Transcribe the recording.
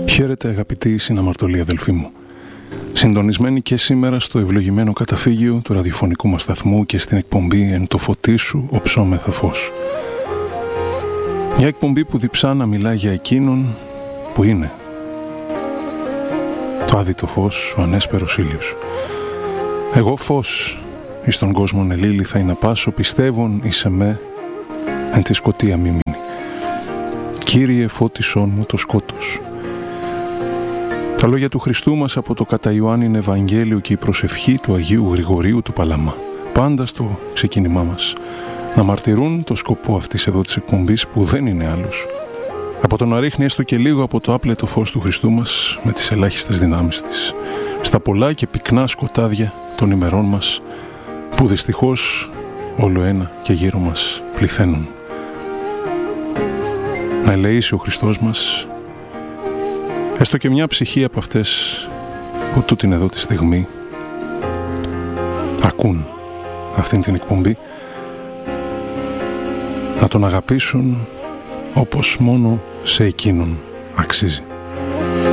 Χαίρετε αγαπητοί συναμαρτωλοί αδελφοί μου. Συντονισμένοι και σήμερα στο ευλογημένο καταφύγιο του ραδιοφωνικού μας σταθμού και στην εκπομπή «Εν το φωτί σου οψόμεθα φως». Μια εκπομπή που διψά να μιλά για εκείνον που είναι το άδειτο φως, ο ανέσπερος ήλιος. Εγώ φως εις τον κόσμον ελίλη θα είναι πάσο, πιστεύων εις εμέ εν τη σκοτία μη μείνει. Κύριε φώτισόν μου το σκότος. Τα λόγια του Χριστού μας από το κατά Ιωάννην Ευαγγέλιο και η προσευχή του Αγίου Γρηγορίου του Παλαμά, πάντα στο ξεκίνημά μας, να μαρτυρούν το σκοπό αυτής εδώ της εκπομπής που δεν είναι άλλος από το να ρίχνει έστω και λίγο από το άπλετο φως του Χριστού μας με τις ελάχιστες δυνάμεις της στα πολλά και πυκνά σκοτάδια των ημερών μας που δυστυχώς όλο ένα και γύρω μας πληθαίνουν. Να ελεήσει ο Χριστός μας έστω και μια ψυχή από αυτές που τούτην εδώ τη στιγμή ακούν αυτήν την εκπομπή, να τον αγαπήσουν όπως μόνο σε εκείνον αξίζει.